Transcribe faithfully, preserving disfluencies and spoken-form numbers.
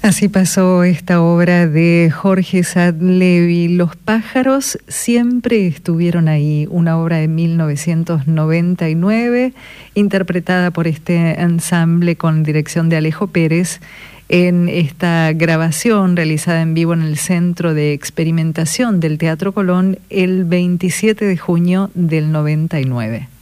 Así pasó esta obra de Jorge Saad-Levi. Los pájaros siempre estuvieron ahí, una obra de mil novecientos noventa y nueve, interpretada por este ensamble con dirección de Alejo Pérez, en esta grabación realizada en vivo en el Centro de Experimentación del Teatro Colón el veintisiete de junio del noventa y nueve.